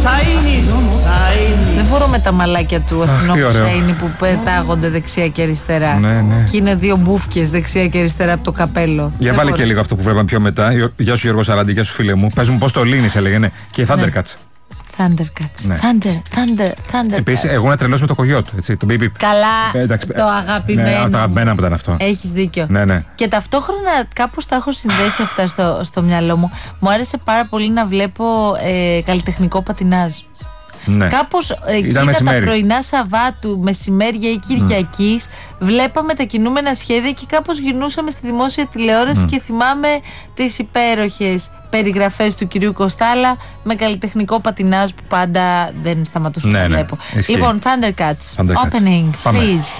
Δεν φορώ με τα μαλάκια του αστυνόμου Σαΐνη που πετάγονται δεξιά και αριστερά. Ναι. Και είναι δύο μπούφκες δεξιά και αριστερά από το καπέλο. Για βάλε και λίγο αυτό που βλέπαμε πιο μετά. Γεια σου Γιώργο Σαράντη, γεια σου φίλε μου. Πες μου πώς το λύνεις, έλεγε. Ναι. Και Thundercats. Thundercats. Ναι. Thunder. Επίσης, εγώ να τρελώσω με το κογιότ. Το BB. Καλά. Το αγαπημένο. Ναι, το αγαπημένο που ήταν αυτό. Έχεις δίκιο. Ναι. Και ταυτόχρονα κάπως τα έχω συνδέσει αυτά στο μυαλό μου. Μου άρεσε πάρα πολύ να βλέπω καλλιτεχνικό πατινάζ. Ναι. Κάπως εκείνα τα πρωινά Σαββάτου, μεσημέρια ή Κυριακής, βλέπαμε τα κινούμενα σχέδια και κάπως γυρνούσαμε στη δημόσια τηλεόραση και θυμάμαι τις υπέροχες περιγραφές του κυρίου Κοστάλα με καλλιτεχνικό πατινάζ που πάντα δεν σταματούσα να βλέπω. Λοιπόν, Thundercats. Opening, please.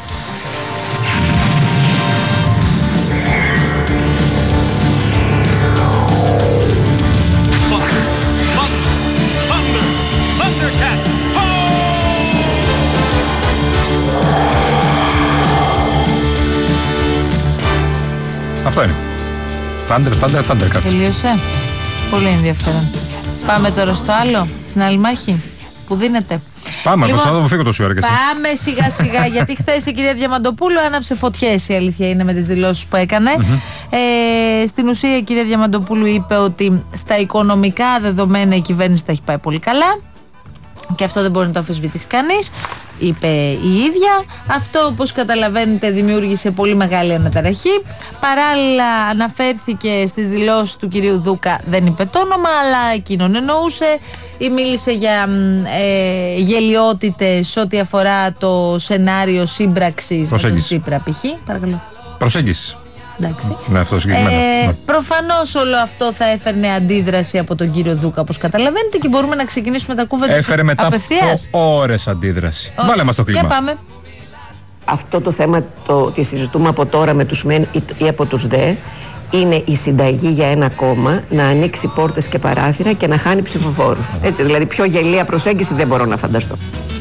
Αυτό είναι. Thundercats. Τελείωσε. Πολύ ενδιαφέρον. Πάμε τώρα στο άλλο, στην άλλη μάχη που δίνεται. Πάμε, λοιπόν, θα το φύγω τόση ώρα και εσύ. Πάμε σιγά σιγά, γιατί χθες η κυρία Διαμαντοπούλου άναψε φωτιές, η αλήθεια είναι, με τις δηλώσεις που έκανε. Στην ουσία η κυρία Διαμαντοπούλου είπε ότι στα οικονομικά δεδομένα η κυβέρνηση τα έχει πάει πολύ καλά. Και αυτό δεν μπορεί να το αμφισβητήσει κανείς, είπε η ίδια. Αυτό, όπως καταλαβαίνετε, δημιούργησε πολύ μεγάλη αναταραχή. Παράλληλα αναφέρθηκε στις δηλώσεις του κυρίου Δούκα, δεν είπε το όνομα, αλλά εκείνον εννοούσε, ή μίλησε για γελιότητες ό,τι αφορά το σενάριο σύμπραξης με τον Τσίπρα π.χ. Παρακαλώ. Προσέγγισης. Εντάξει. Ναι, αυτό συγκεκριμένα. Προφανώς όλο αυτό θα έφερνε αντίδραση από τον κύριο Δούκα, όπως καταλαβαίνετε, και μπορούμε να ξεκινήσουμε τα κούβεντα έφερε μετά απευθείας. από ώρες αντίδραση. Βάλε μας το κλίμα. Για πάμε. Αυτό το θέμα το ότι συζητούμε από τώρα με τους μεν ή από τους δε είναι η συνταγή για ένα κόμμα να ανοίξει πόρτες και παράθυρα και να χάνει ψηφοφόρους. Έτσι, δηλαδή πιο γελία προσέγγιση δεν μπορώ να φανταστώ.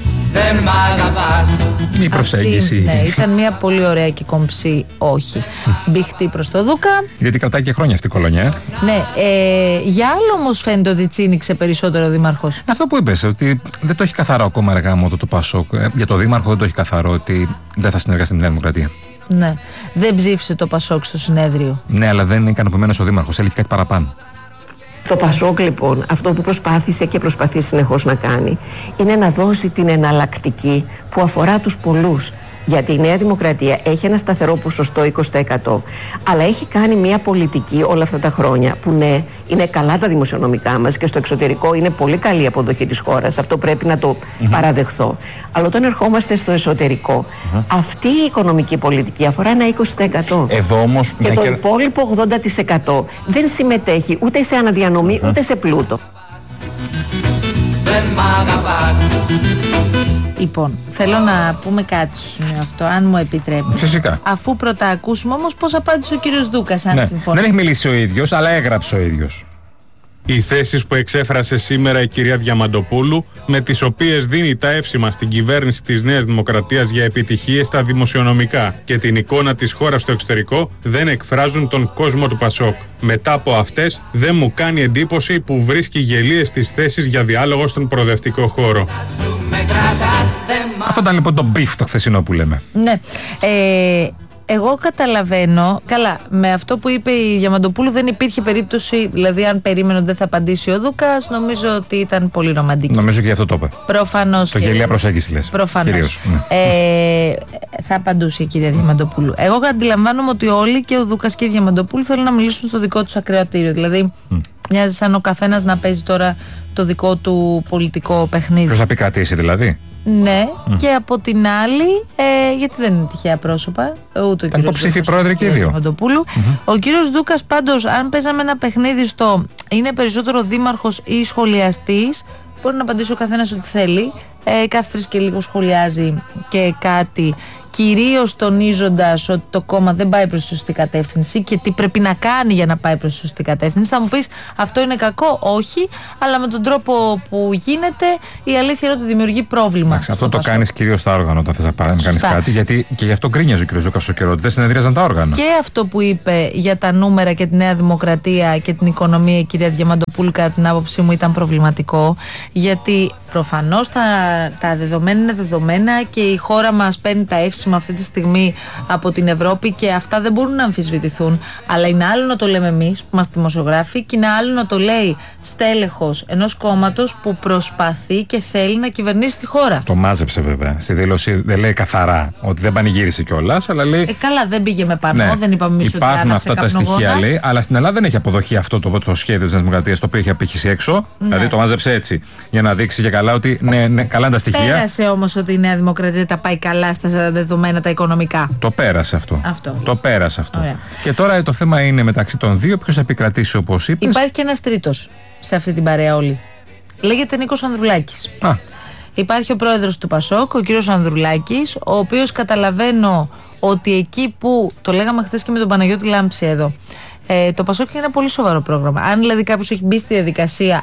Η προσέγγιση. Ναι, ήταν μια πολύ ωραία και κομψή όχι. Μπηχτή προς το Δούκα. Γιατί κρατάει και χρόνια αυτή η κολονιά. Ναι, για άλλο όμως φαίνεται ότι τσίνηξε περισσότερο ο δήμαρχος. Αυτό που είπες, ότι δεν το έχει καθαρό ακόμα αργά μου το Πασόκ. Για το δήμαρχο δεν το έχει καθαρό ότι δεν θα συνεργαστεί με τη Νέα Δημοκρατία. Ναι, δεν ψήφισε το Πασόκ στο συνέδριο. Ναι, αλλά δεν είναι ικανοποιημένος ο δήμαρχος, έλεγε κάτι παραπάνω. Το Πασόκ λοιπόν αυτό που προσπάθησε και προσπαθεί συνεχώς να κάνει είναι να δώσει την εναλλακτική που αφορά τους πολλούς. Γιατί η Νέα Δημοκρατία έχει ένα σταθερό ποσοστό 20%, αλλά έχει κάνει μια πολιτική όλα αυτά τα χρόνια που ναι, είναι καλά τα δημοσιονομικά μας και στο εξωτερικό είναι πολύ καλή η αποδοχή της χώρας. Αυτό πρέπει να το παραδεχθώ. Αλλά όταν ερχόμαστε στο εσωτερικό, αυτή η οικονομική πολιτική αφορά ένα 20%. Εδώ όμως, και το υπόλοιπο 80% δεν συμμετέχει ούτε σε αναδιανομή ούτε σε πλούτο. Λοιπόν, θέλω να πούμε κάτι στο σημείο αυτό, αν μου επιτρέπετε. Φυσικά. Αφού πρώτα ακούσουμε όμως πώς απάντησε ο κύριος Δούκας, αν συμφωνεί. Δεν έχει μιλήσει ο ίδιος, αλλά έγραψε ο ίδιος. Οι θέσεις που εξέφρασε σήμερα η κυρία Διαμαντοπούλου, με τις οποίες δίνει τα εύσημα στην κυβέρνηση της Νέας Δημοκρατίας για επιτυχίες στα δημοσιονομικά και την εικόνα της χώρας στο εξωτερικό, δεν εκφράζουν τον κόσμο του Πασόκ. Μετά από αυτές, δεν μου κάνει εντύπωση που βρίσκει γελίες στις θέσεις για διάλογο στον προοδευτικό χώρο. Αυτό ήταν λοιπόν το μπιφ το χθεσινό που λέμε. Ναι. Εγώ καταλαβαίνω, καλά, με αυτό που είπε η Διαμαντοπούλου δεν υπήρχε περίπτωση, δηλαδή αν περίμενε ότι δεν θα απαντήσει ο Δούκας, νομίζω ότι ήταν πολύ ρομαντική. Νομίζω και γι' αυτό το είπε. Προφανώς. Το γελία προσέγγιση λες. Προφανώς. Κυρίως, ναι. Θα απαντούσε η κυρία Διαμαντοπούλου. Εγώ αντιλαμβάνομαι ότι όλοι και ο Δούκας και η Διαμαντοπούλου θέλουν να μιλήσουν στο δικό τους ακροατήριο. Δηλαδή, μοιάζει σαν ο καθένας να παίζει τώρα το δικό του πολιτικό παιχνίδι. Ποιος θα πει κρατήσει δηλαδή. Ναι, και από την άλλη, γιατί δεν είναι τυχαία πρόσωπα, ούτε ο κύριος υποψήφιοι πρόεδροι και οι δύο. Ο κύριος Δούκας πάντως, αν παίζαμε ένα παιχνίδι στο είναι περισσότερο δήμαρχος ή σχολιαστής, μπορεί να απαντήσει ο καθένας ό,τι θέλει. Κάθε τρεις και λίγο σχολιάζει και κάτι κυρίως τονίζοντας ότι το κόμμα δεν πάει προς τη σωστή κατεύθυνση και τι πρέπει να κάνει για να πάει προς τη σωστή κατεύθυνση. Θα μου πεις, αυτό είναι κακό? Όχι, αλλά με τον τρόπο που γίνεται, η αλήθεια είναι ότι δημιουργεί πρόβλημα. Αυτό το κάνεις κυρίως στα όργανα όταν θες να κάνεις κάτι, γιατί και γι' αυτό γκρίνιαζε ο κ. Ζούκας στο καιρό, ότι δεν συνεδρίαζαν τα όργανα. Και αυτό που είπε για τα νούμερα και τη Νέα Δημοκρατία και την οικονομία η κυρία Διαμαντοπούλου, κατά την άποψή μου, ήταν προβληματικό, γιατί προφανώς τα δεδομένα είναι δεδομένα και η χώρα μας παίρνει τα εύσημα αυτή τη στιγμή από την Ευρώπη και αυτά δεν μπορούν να αμφισβητηθούν. Αλλά είναι άλλο να το λέμε εμείς που είμαστε δημοσιογράφοι και είναι άλλο να το λέει στέλεχος ενός κόμματος που προσπαθεί και θέλει να κυβερνήσει τη χώρα. Το μάζεψε βέβαια. Στη δήλωση δεν λέει καθαρά ότι δεν πανηγύρισε κιόλας, αλλά λέει. Καλά, δεν πήγε με πανό, ναι, δεν είπαμε εμείς ότι υπάρχουν αυτά τα στοιχεία, λέει, αλλά στην Ελλάδα δεν έχει αποδοχή αυτό το σχέδιο της Δημοκρατίας, το οποίο έχει απήχηση έξω. Ναι. Δηλαδή το μάζεψε έτσι για να δείξει και καλά ότι ναι, καλά είναι τα στοιχεία. Πέρασε όμως ότι η Νέα Δημοκρατία τα πάει καλά στα δεδομένα τα οικονομικά. Το πέρασε αυτό. Το πέρασε αυτό. Ωραία. Και τώρα το θέμα είναι μεταξύ των δύο ποιος θα επικρατήσει, όπως είπες. Υπάρχει και ένας τρίτος σε αυτή την παρέα όλη. Λέγεται Νίκος Ανδρουλάκης. Υπάρχει ο πρόεδρος του ΠΑΣΟΚ, ο κύριος Ανδρουλάκης, ο οποίος καταλαβαίνω ότι εκεί που. Το λέγαμε χθες και με τον Παναγιώτη Λάμψη εδώ. Το ΠΑΣΟΚ είναι ένα πολύ σοβαρό πρόγραμμα. Αν δηλαδή κάποιος έχει μπει στη διαδικασία,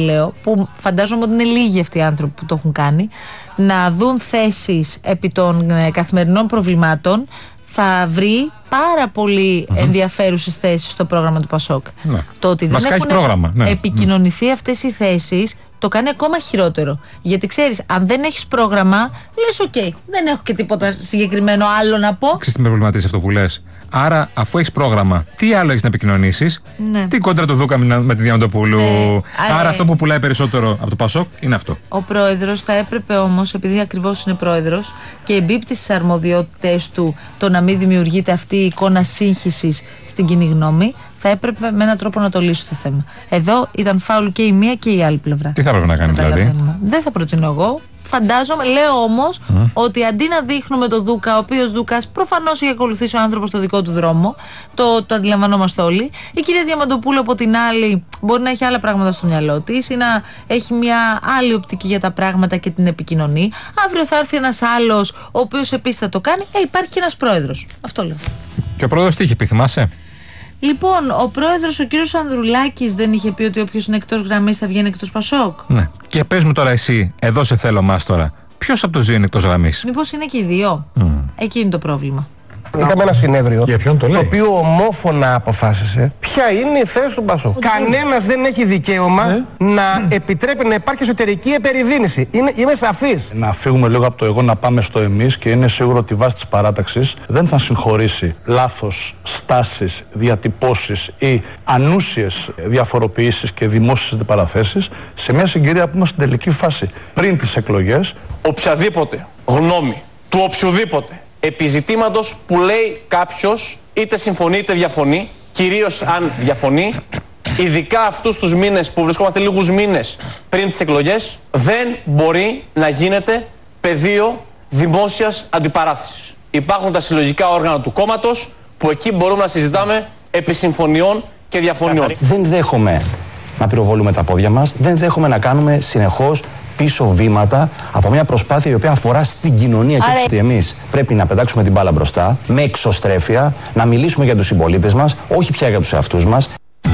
που φαντάζομαι ότι είναι λίγοι αυτοί οι άνθρωποι που το έχουν κάνει, να δουν θέσεις επί των καθημερινών προβλημάτων, θα βρει πάρα πολύ ενδιαφέρουσες θέσεις στο πρόγραμμα του ΠΑΣΟΚ. Ναι. Το ότι δεν έχουν επικοινωνηθεί αυτές οι θέσεις το κάνει ακόμα χειρότερο. Γιατί ξέρεις, αν δεν έχεις πρόγραμμα, λες οκ, δεν έχω και τίποτα συγκεκριμένο άλλο να πω. Ξέρεις τι με προβληματίζει αυτό που λες. Άρα, αφού έχεις πρόγραμμα, τι άλλο έχεις να επικοινωνήσεις? Ναι. Τι κόντρα του Δούκα με τη Διαμαντοπούλου? Ναι. Άρα, αυτό που πουλάει περισσότερο από το ΠΑΣΟΚ είναι αυτό. Ο πρόεδρος θα έπρεπε όμως, επειδή ακριβώς είναι πρόεδρος και εμπίπτει στις αρμοδιότητες του το να μην δημιουργείται αυτή η εικόνα σύγχυσης στην κοινή γνώμη, θα έπρεπε με έναν τρόπο να το λύσει το θέμα. Εδώ ήταν φάουλ και η μία και η άλλη πλευρά. Τι θα έπρεπε να κάνει δηλαδή? Δεν θα προτείνω εγώ. Φαντάζομαι, λέω όμως ότι αντί να δείχνουμε τον Δούκα, ο οποίος Δούκας προφανώς έχει ακολουθήσει ο άνθρωπος στο δικό του δρόμο, το αντιλαμβανόμαστε όλοι, η κυρία Διαμαντοπούλου από την άλλη μπορεί να έχει άλλα πράγματα στο μυαλό της ή να έχει μια άλλη οπτική για τα πράγματα και την επικοινωνεί. Αύριο θα έρθει ένας άλλος, ο οποίος επίσης θα το κάνει. Υπάρχει και ένας πρόεδρος. Αυτό λέω. Και ο πρόεδρος τι είχε πει, θυμάσαι? Λοιπόν, ο πρόεδρος, ο κύριος Ανδρουλάκης, δεν είχε πει ότι όποιος είναι εκτός γραμμής θα βγαίνει εκτός ΠΑΣΟΚ? Ναι. Και πες μου τώρα εσύ, εδώ σε θέλω μας τώρα, ποιος από τους δύο είναι εκτός γραμμής? Μήπως είναι και οι δύο? Εκεί είναι το πρόβλημα. Είχαμε ένα συνέδριο το οποίο ομόφωνα αποφάσισε ποια είναι η θέση του ΠΑΣΟΚ. Κανένας δεν έχει δικαίωμα να επιτρέπει να υπάρχει εσωτερική επεριδίνηση. Είμαι σαφής. Να φύγουμε λίγο από το εγώ, να πάμε στο εμείς, και είναι σίγουρο ότι η βάση της παράταξης δεν θα συγχωρήσει λάθος στάσεις, διατυπώσεις ή ανούσιες διαφοροποιήσεις και δημόσιες αντιπαραθέσεις σε μια συγκυρία που είμαστε στην τελική φάση. Πριν τις εκλογές, οποιαδήποτε γνώμη του οποιοδήποτε επιζητήματος που λέει κάποιος, είτε συμφωνεί είτε διαφωνεί, κυρίως αν διαφωνεί, ειδικά αυτούς τους μήνες που βρισκόμαστε λίγους μήνες πριν τις εκλογές, δεν μπορεί να γίνεται πεδίο δημόσιας αντιπαράθεσης. Υπάρχουν τα συλλογικά όργανα του κόμματος που εκεί μπορούμε να συζητάμε επί συμφωνιών και διαφωνιών. Δεν δέχομαι να πυροβολούμε τα πόδια μας, δεν δέχομαι να κάνουμε συνεχώς πίσω βήματα από μια προσπάθεια η οποία αφορά στην κοινωνία και ότι εμείς πρέπει να πετάξουμε την μπάλα μπροστά με εξωστρέφεια, να μιλήσουμε για τους συμπολίτες μας, όχι πια για τους εαυτούς μας.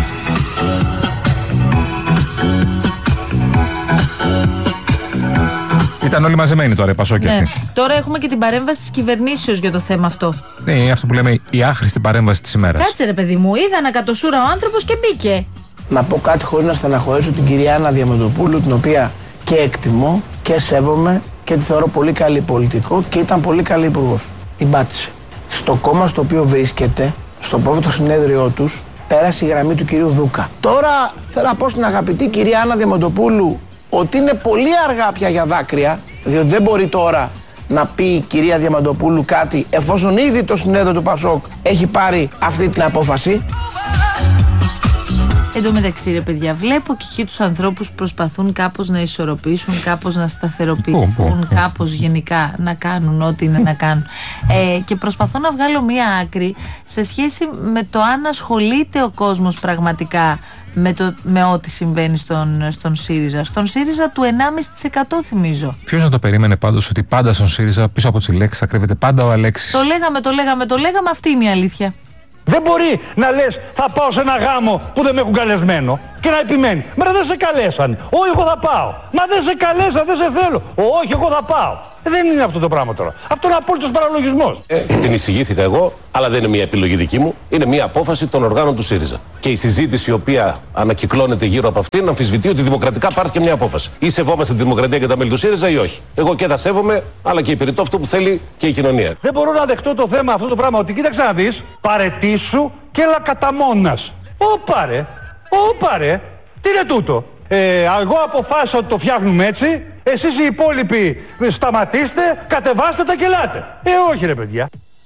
Ήταν όλοι μαζεμένοι τώρα, οι Πασόκοι αυτοί. Τώρα έχουμε και την παρέμβαση της κυβερνήσεως για το θέμα αυτό. Ναι, αυτό που λέμε η άχρηστη παρέμβαση της ημέρας. Κάτσε ρε παιδί μου, είδα να κατοσούρα ο άνθρωπος και μπήκε. Να πω κάτι χωρίς να στεναχωρήσω την κυρία Άννα Διαμαντοπούλου, την οποία και εκτιμώ και σέβομαι και τη θεωρώ πολύ καλή πολιτικό και ήταν πολύ καλή υπουργός. Την πάτησε. Στο κόμμα στο οποίο βρίσκεται, στο πρώτο συνέδριό τους, πέρασε η γραμμή του κυρίου Δούκα. Τώρα θέλω να πω στην αγαπητή κυρία Άννα Διαμαντοπούλου ότι είναι πολύ αργά πια για δάκρυα, διότι δεν μπορεί τώρα να πει η κυρία Διαμαντοπούλου κάτι εφόσον ήδη το συνέδριο του ΠΑΣΟΚ έχει πάρει αυτή την απόφαση. Εν τω μεταξύ, ρε παιδιά, βλέπω και εκεί τους ανθρώπους προσπαθούν κάπως να ισορροπήσουν, κάπως να σταθεροποιηθούν, κάπως γενικά να κάνουν ό,τι είναι να κάνουν. Και προσπαθώ να βγάλω μία άκρη σε σχέση με το αν ασχολείται ο κόσμος πραγματικά με ό,τι συμβαίνει στον ΣΥΡΙΖΑ. Στον ΣΥΡΙΖΑ του 1,5% θυμίζω. Ποιος να το περίμενε πάντως ότι πάντα στον ΣΥΡΙΖΑ πίσω από τις λέξεις θα κρύβεται πάντα ο Αλέξης. Το λέγαμε, αυτή είναι η αλήθεια. Δεν μπορεί να λες θα πάω σε ένα γάμο που δεν με έχουν καλεσμένο και να επιμένει. Μα δεν σε καλέσαν. Όχι, εγώ θα πάω. Μα δεν σε καλέσαν, δεν σε θέλω. Όχι, εγώ θα πάω. Δεν είναι αυτό το πράγμα τώρα. Αυτό είναι απόλυτος παραλογισμός. Την εισηγήθηκα εγώ, αλλά δεν είναι μια επιλογή δική μου. Είναι μια απόφαση των οργάνων του ΣΥΡΙΖΑ. Και η συζήτηση η οποία ανακυκλώνεται γύρω από αυτήν αμφισβητεί ότι δημοκρατικά πάρθηκε μια απόφαση. Ή σεβόμαστε τη δημοκρατία και τα μέλη του ΣΥΡΙΖΑ ή όχι. Εγώ και τα σέβομαι, αλλά και υπηρετώ αυτό που θέλει και η κοινωνία. Δεν μπορώ να δεχτώ το θέμα αυτό το πράγμα ότι κοίταξε να δεις, παρετήσου και έλα κατά μόνας. Ωπαρε, τι είναι τούτο. Εγώ αποφάσισα ότι το φτιάχνουμε έτσι. Εσείς οι υπόλοιποι σταματήστε, κατεβάστε τα και ελάτε. Όχι ρε παιδιά.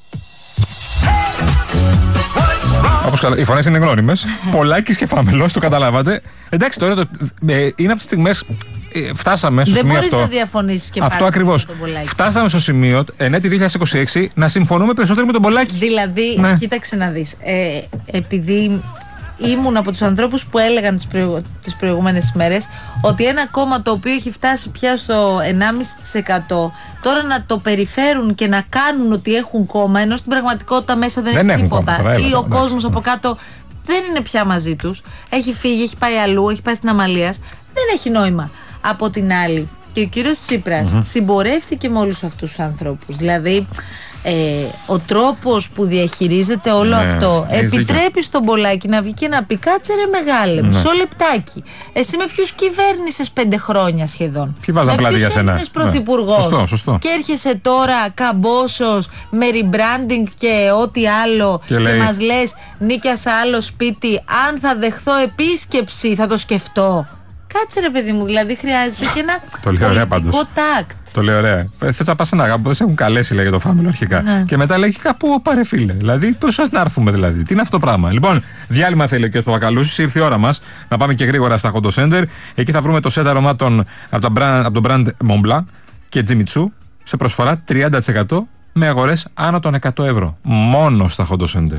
Όπως οι φωνές είναι γνώριμες. Πολάκης και Φαμελός, το καταλάβατε. Εντάξει, τώρα είναι από τις στιγμές. Φτάσαμε στο σημείο αυτό. Δεν μπορείς να διαφωνήσεις και πάλι. Αυτό ακριβώς. Φτάσαμε στο σημείο, έτη 2026, να συμφωνούμε περισσότερο με τον Πολάκη. Δηλαδή, ναι. Κοίταξε να δεις. Επειδή ήμουν από τους ανθρώπους που έλεγαν τις προηγούμενες ημέρες ότι ένα κόμμα το οποίο έχει φτάσει πια στο 1,5% τώρα να το περιφέρουν και να κάνουν ότι έχουν κόμμα, ενώ στην πραγματικότητα μέσα δεν έχει τίποτα ή ο κόσμος από κάτω δεν είναι πια μαζί τους, έχει φύγει, έχει πάει αλλού, έχει πάει στην Αμαλίας, δεν έχει νόημα. Από την άλλη, και ο κύριος Τσίπρας συμπορεύτηκε με όλους αυτούς τους ανθρώπους. Δηλαδή, ο τρόπος που διαχειρίζεται όλο αυτό επιτρέπει στον Πολάκη να βγει και να πει: κάτσε ρε μεγάλε, μισό λεπτάκι. Εσύ με ποιους κυβέρνησες 5 χρόνια σχεδόν? Ποιοι βάζαν πλάτη για σένα? Έμεινες πρωθυπουργός. Σωστό. Και έρχεσαι τώρα καμπόσος με rebranding και ό,τι άλλο και μας λες νίκιασα άλλο σπίτι. Αν θα δεχθώ επίσκεψη, θα το σκεφτώ. Κάτσε ρε παιδί μου, δηλαδή χρειάζεται και ένα πολιτικό τάκτ. Το λέει ωραία. Θες να πας σε ένα γάμο που δεν σε έχουν καλέσει, λέγε το Φάμελο αρχικά. Ναι. Και μετά λέει κάπου πάρε φίλε. Δηλαδή, πώς σας να έρθουμε δηλαδή. Τι είναι αυτό το πράγμα. Λοιπόν, διάλειμμα θέλει ο κ. Παπακαλούσης. Ήρθε η ώρα μας να πάμε και γρήγορα στα Hondo Center. Εκεί θα βρούμε το σετ αρωμάτων από το brand Montblanc και Jimmy Choo σε προσφορά 30% με αγορές άνω των 100 ευρώ. Μόνο στα Hondo Center.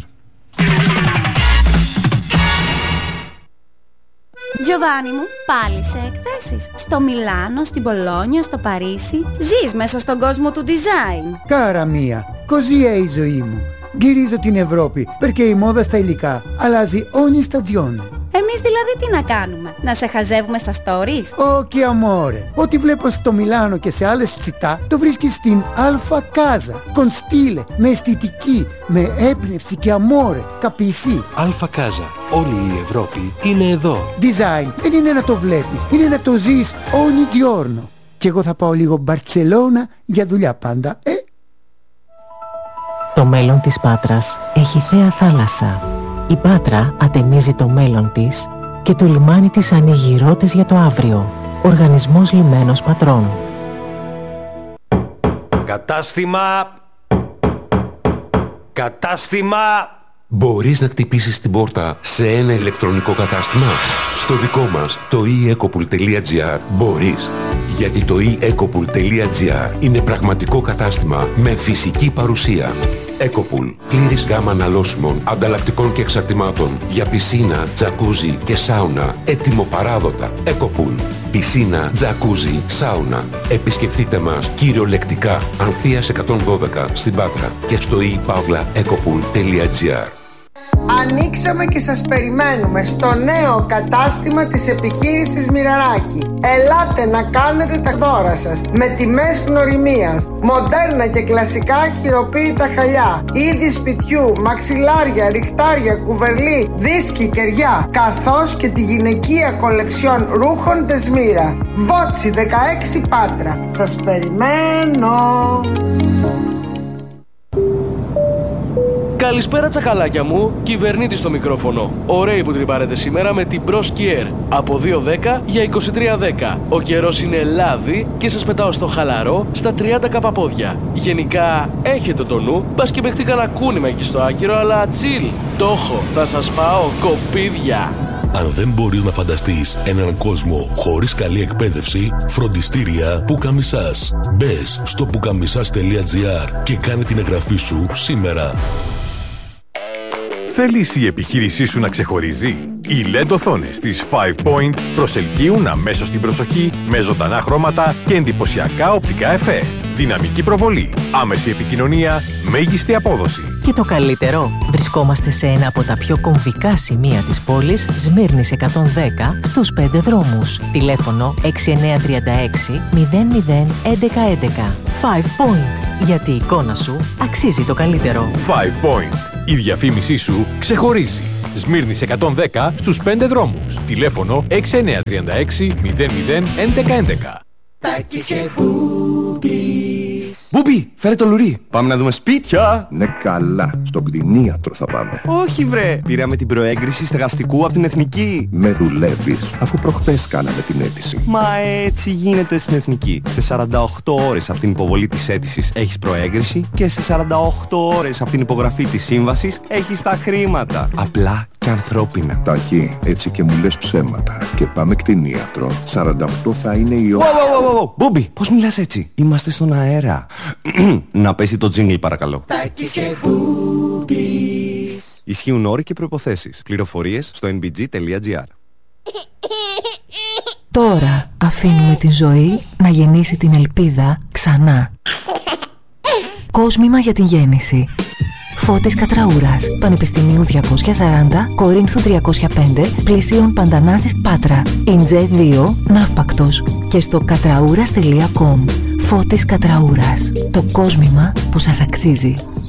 Giovanni μου, πάλι σε εκθέσεις. Στο Μιλάνο, στην Πολόνια, στο Παρίσι. Ζεις μέσα στον κόσμο του design. Cara mia, così è η ζωή μου. Γυρίζω την Ευρώπη, perché η μόδα στα υλικά αλλάζει ogni stagione. Εμείς δηλαδή τι να κάνουμε, να σε χαζεύουμε στα stories? Όχι amore, ό,τι βλέπω στο Μιλάνο και σε άλλες τσιτά το βρίσκεις στην Alfa Casa. Con stile, με αισθητική, με έμπνευση και amore, capisci? Alfa Casa, όλη η Ευρώπη είναι εδώ. Design δεν είναι να το βλέπεις, είναι να το ζεις ogni giorno. Και εγώ θα πάω λίγο Μπαρτσελώνα για δουλειά πάντα, Το μέλλον της Πάτρας έχει θέα θάλασσα. Η Πάτρα ατενίζει το μέλλον της και το λιμάνι της ανοίγει ρότες για το αύριο. Οργανισμός Λιμένος Πατρών. Κατάστημα! Μπορείς να χτυπήσεις την πόρτα σε ένα ηλεκτρονικό κατάστημα? Στο δικό μας, το eEcopool.gr, μπορείς. Γιατί το eEcopool.gr είναι πραγματικό κατάστημα με φυσική παρουσία. Ecopool. Πλήρης γάμα αναλώσιμων, ανταλλακτικών και εξαρτημάτων για πισίνα, τζακούζι και σάουνα. Έτοιμο-παράδοτα. Ecopool. Πισίνα, τζακούζι, σάουνα. Επισκεφτείτε μας κυριολεκτικά Ανθείας 112 στην Πάτρα και στο ePavlaEcopool.gr. Ανοίξαμε και σας περιμένουμε στο νέο κατάστημα της επιχείρησης Μοιραράκη. Ελάτε να κάνετε τα δώρα σας με τιμές γνωριμίας, μοντέρνα και κλασικά χειροποίητα χαλιά, είδη σπιτιού, μαξιλάρια, ριχτάρια, κουβερλί, δίσκοι, κεριά, καθώς και τη γυναικεία κολεξιόν ρούχων Τεσμύρα. Βότσι 16 Πάτρα. Σας περιμένω. Καλησπέρα τσακαλάκια μου, κυβερνήτη στο μικρόφωνο. Ωραίοι που τρυπάρετε σήμερα με την Bros Kier. Από 2.10 για 23.10. Ο καιρός είναι λάδι και σας πετάω στο χαλαρό στα 30 καπαπόδια. Γενικά έχετε το νου, μπας και παιχτεί κανένα κούνημα εκεί στο άκυρο, αλλά chill. Το έχω, θα σας πάω κοπίδια. Αν δεν μπορείς να φανταστείς έναν κόσμο χωρίς καλή εκπαίδευση, φροντιστήρια Πουκαμισάς. Μπες στο pukamisas.gr και κάνε την εγγραφή σου σήμερα. Θέλεις η επιχείρησή σου να ξεχωρίζει? Οι LED οθόνες της 5 Point προσελκύουν αμέσως την προσοχή με ζωντανά χρώματα και εντυπωσιακά οπτικά εφέ. Δυναμική προβολή, άμεση επικοινωνία, μέγιστη απόδοση. Και το καλύτερο, βρισκόμαστε σε ένα από τα πιο κομβικά σημεία της πόλης, Σμύρνης 110, στους 5 δρόμους. Τηλέφωνο 6936 00 1111. 5 Point, γιατί η εικόνα σου αξίζει το καλύτερο. 5 Point, η διαφήμισή σου ξεχωρίζει. Σμύρνης 110 στους 5 δρόμους. Τηλέφωνο 6936 00 1111. Τάκης και Μπούμπης. Μπούμπη, φέρε το λουρί. Πάμε να δούμε σπίτια. Ναι, καλά. Στον κτηνίατρο θα πάμε. Όχι, βρε. Πήραμε την προέγκριση στεγαστικού από την Εθνική. Με δουλεύεις, αφού προχτές κάναμε την αίτηση. Μα έτσι γίνεται στην Εθνική. Σε 48 ώρες από την υποβολή της αίτησης έχεις προέγκριση και σε 48 ώρες από την υπογραφή της σύμβασης έχεις τα χρήματα. Απλά και ανθρώπινα. Τάκη, έτσι και μου λες ψέματα. Και πάμε κτηνίατρο. 48 θα είναι η ώρα. Μπούμπη, πώς μιλάς έτσι? Είμαστε στον αέρα. Να πέσει το τζίνγκλ, παρακαλώ. Τάκης και Μπούμπης. Ισχύουν όροι και προϋποθέσεις. Πληροφορίες στο nbg.gr. Τώρα αφήνουμε την ζωή να γεννήσει την ελπίδα ξανά. Κόσμημα για την γέννηση. Φώτης Κατραούρας, Πανεπιστημίου 240, Κορίνθου 305, Πλησίων Παντανάσης Πάτρα, Ιντζέ 2, Ναύπακτος και στο κατραούρας.com. Φώτης Κατραούρας, το κόσμημα που σας αξίζει.